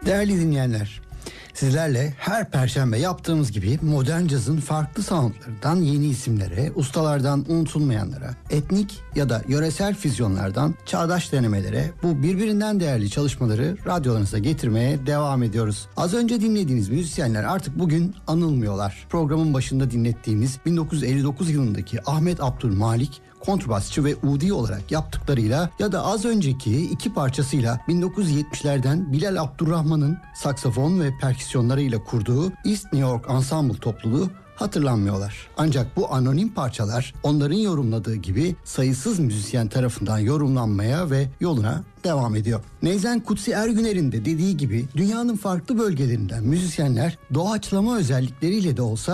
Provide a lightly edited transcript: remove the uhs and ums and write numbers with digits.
Değerli dinleyenler, sizlerle her perşembe yaptığımız gibi modern cazın farklı soundlarından yeni isimlere, ustalardan unutulmayanlara, etnik ya da yöresel füzyonlardan çağdaş denemelere bu birbirinden değerli çalışmaları radyolarınıza getirmeye devam ediyoruz. Az önce dinlediğiniz müzisyenler artık bugün anılmıyorlar. Programın başında dinlettiğimiz 1959 yılındaki Ahmet Abdülmalik kontrbasçı ve udi olarak yaptıklarıyla ya da az önceki iki parçasıyla 1970'lerden Bilal Abdurrahman'ın saksafon ve perküsyonlarıyla kurduğu East New York Ensemble topluluğu hatırlanmıyorlar. Ancak bu anonim parçalar onların yorumladığı gibi sayısız müzisyen tarafından yorumlanmaya ve yoluna devam ediyor. Neyzen Kutsi Ergüner'in de dediği gibi dünyanın farklı bölgelerinden müzisyenler doğaçlama özellikleriyle de olsa